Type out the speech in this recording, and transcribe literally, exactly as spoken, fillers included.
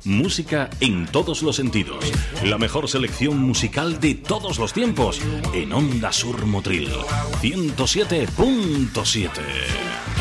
música en todos los sentidos. La mejor selección musical de todos los tiempos en Onda Sur Motril ciento siete punto siete.